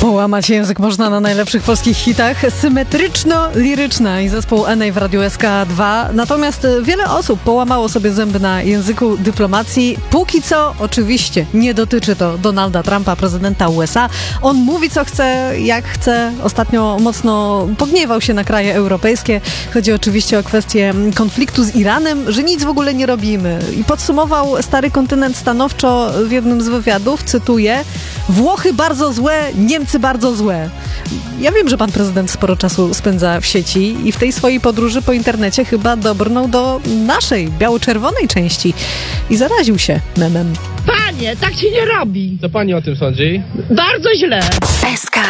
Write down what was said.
Połamać język można na najlepszych polskich hitach. Symetryczno-liryczna i zespół Enej w Radiu SK2. Natomiast wiele osób połamało sobie zęby na języku dyplomacji. Póki co oczywiście nie dotyczy to Donalda Trumpa, prezydenta USA. On mówi co chce, jak chce. Ostatnio mocno pogniewał się na kraje europejskie. Chodzi oczywiście o kwestię konfliktu z Iranem, że nic w ogóle nie robimy. I podsumował stary kontynent stanowczo w jednym z wywiadów, cytuję: Włochy bardzo złe, Niemcy bardzo złe. Ja wiem, że pan prezydent sporo czasu spędza w sieci i w tej swojej podróży po internecie chyba dobrnął do naszej, biało-czerwonej części i zaraził się memem. Panie, tak się nie robi. Co pani o tym sądzi? Bardzo źle. SK